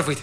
fuiste?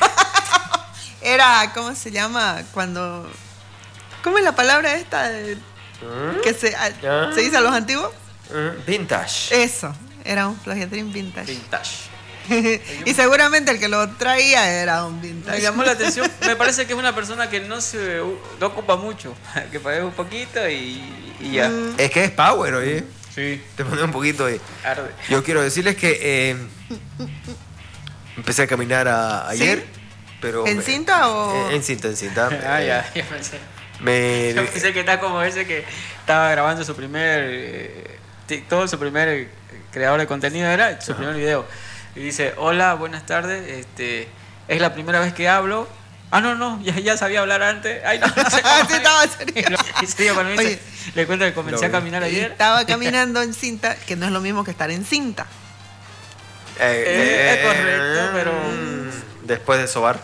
Era, ¿cómo se llama? ¿Cómo es la palabra esta? Que se dice a los antiguos. Vintage. Eso, era un flojetrín vintage. Vintage. Y seguramente el que lo traía era un vintage. Me llamó la atención, me parece que es una persona que no ocupa mucho, que pague un poquito y ya. Es que es power, oye. Sí. Te pone un poquito de... Arde. Yo quiero decirles que empecé a caminar ayer, ¿Sí? pero... ¿En cinta o...? En cinta. Ya pensé. Yo pensé que está como ese que estaba grabando su primer TikTok, su primer creador de contenido, era su primer video. Y dice, hola, buenas tardes, es la primera vez que hablo. Ah, no, ya sabía hablar antes. Ay, no sé cómo. Sí, estaba serio. Y serio, cuando me dice, le cuento que comencé a caminar ayer. Estaba caminando en cinta, que no es lo mismo que estar en cinta. Es correcto, pero... Después de sobar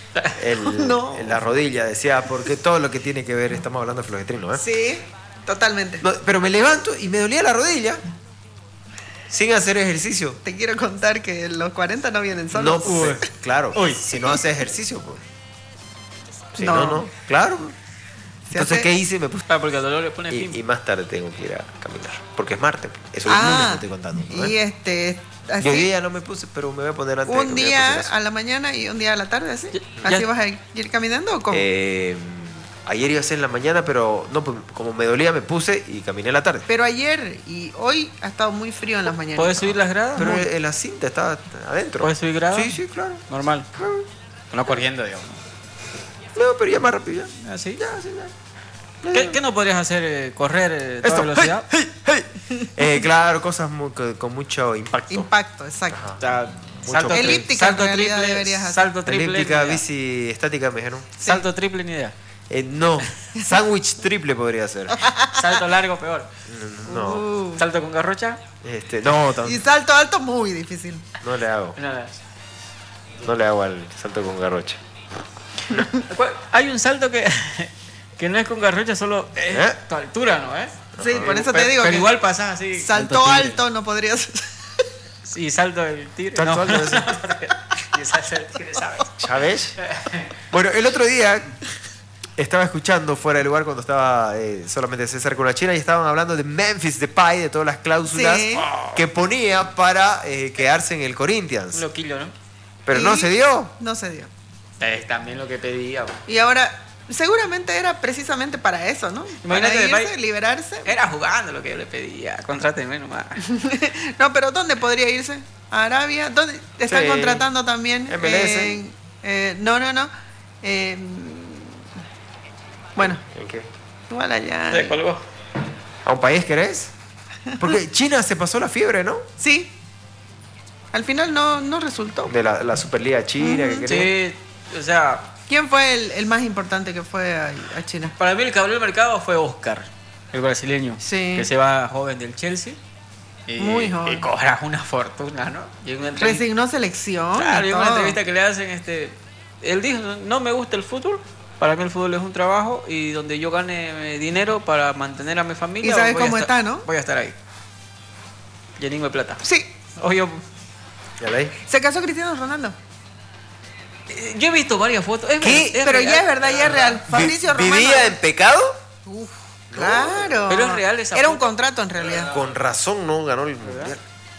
No. en la rodilla, decía, porque todo lo que tiene que ver, estamos hablando de flojetrino, ¿eh? Sí, totalmente. No, pero me levanto y me dolía la rodilla. Sin hacer ejercicio. Te quiero contar que los 40 no vienen solos. No, claro. Uy. Si no haces ejercicio, pues. Si No. no, claro. Se Entonces, hace- ¿qué hice? Me puse... Ah, porque al dolor le pone fin. Y más tarde tengo que ir a caminar. Porque es martes. Eso es el lunes que estoy contando. ¿no? Y Yo hoy día no me puse, pero me voy a poner antes. de un caminar, día por si acaso. a la mañana y un día a la tarde, ¿así? Ya- ¿Así vas a ir caminando o cómo? Ayer iba a ser en la mañana, pero no, pues, como me dolía me puse y caminé en la tarde. Pero ayer y hoy ha estado muy frío en las mañanas. ¿Puedes subir las gradas? Pero en la cinta estaba adentro. ¿Puedes subir gradas? Sí, claro. Normal. No corriendo, digamos. No, pero ya más rápido. ¿Ah, sí? Ya. ¿Qué no podrías hacer? ¿Correr toda Esto. velocidad? Claro, cosas con mucho impacto. Impacto, exacto. O sea, Mucho salto peso. Elíptica en realidad deberías hacer. Salto triple. Elíptica, ni idea. bici estática, me dijeron. Salto triple, ni idea. No, sándwich triple podría ser. Salto largo, peor. No, Salto con garrocha. no, Y salto alto, muy difícil. no le hago. Nada. No le hago al salto con garrocha. Hay un salto que no es con garrocha, solo es tu altura, ¿no? Sí, por eso te digo pero que igual pasás así. salto alto no podrías. Y salto del tigre. Salto no. alto, sí. Y salto del tigre, ¿sabes? ¿Sabes? Bueno, el otro día estaba escuchando fuera del lugar cuando estaba solamente César con la China y estaban hablando de Memphis Depay, de todas las cláusulas Sí. que ponía para quedarse en el Corinthians. Un loquillo, ¿no? Pero Y no se dio. No se dio. Es también lo que pedía. Y ahora, seguramente era precisamente para eso, ¿no? Imagínate, para irse, Depay- liberarse. Era jugando lo que yo le pedía. Contráteme nomás. No, pero ¿dónde podría irse? ¿A Arabia? ¿Dónde? Están Sí. contratando también. MLS. No. Bueno, ¿En qué? igual allá. Se colgó. ¿A un país querés? Porque China se pasó la fiebre, ¿no? Sí. Al final no resultó. De la Superliga China que quería. Sí, o sea, ¿Quién fue el más importante que fue a China? para mí el que abrió el mercado fue Oscar, el brasileño. Sí. Que se va joven del Chelsea. Y, Muy joven. Y cobra una fortuna, ¿no? Y en una entrevista, Resignó selección. claro, y y en una todo. entrevista que le hacen, él dijo, no me gusta el fútbol. Para mí el fútbol es un trabajo y donde yo gane dinero para mantener a mi familia. Y sabes voy a cómo estar- está, ¿no? Voy a estar ahí. Lleningo de plata. Sí. Oye, ¿Ya la ahí? Se casó Cristiano Ronaldo. yo he visto varias fotos. ¿Qué? Pero ya es verdad, ya es real. Fabricio Romano. ¿Vivía en pecado? Claro. Pero es real esa Era un foto. contrato en realidad. Con razón no ganó el mundial.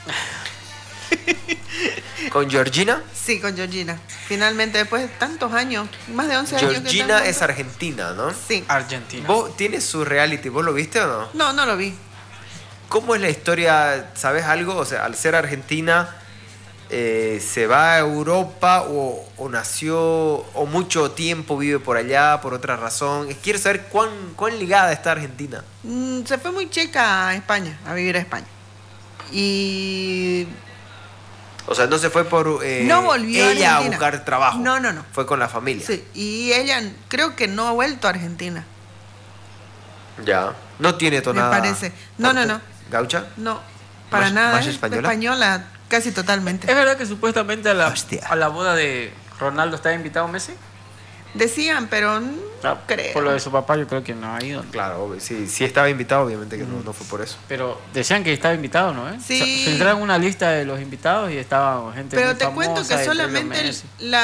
¿Con Georgina? Sí, con Georgina. Finalmente, después de tantos años, más de 11 años. que Georgina están es juntos. argentina, ¿no? Sí. Argentina. ¿Vos tienes su reality? ¿Vos lo viste o no? No, no lo vi. ¿Cómo es la historia? ¿Sabes algo? O sea, al ser argentina, ¿se va a Europa o nació o mucho tiempo vive por allá por otra razón? Quiero saber cuán ligada está Argentina. Se fue muy checa a España, a vivir a España. Y O sea, no se fue por no volvió ella a Argentina. buscar trabajo. No, no, no. Fue con la familia. Sí, y ella creo que no ha vuelto a Argentina, Ya. No tiene me tonada. parece. No, no, no. ¿Gaucha? No, para ¿Más- nada. más es española? española casi totalmente. ¿Es verdad que supuestamente Hostia. a la boda de Ronaldo está invitado Messi? Decían, pero no creo. Por lo de su papá yo creo que no ha ido. Claro, obvio, sí estaba invitado, obviamente que no fue por eso. Pero decían que estaba invitado, ¿no? Sí. Se entraron en una lista de los invitados y estaba gente Pero muy te cuento famosa que y Lionel solamente Messi. la